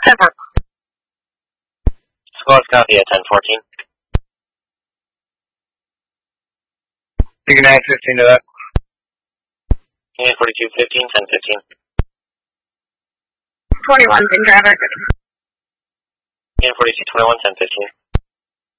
Ever. Squad's copy at 1014. You can add 15 to that. Unit 4215, 1015. 21's in traffic. Unit 4221, 1015.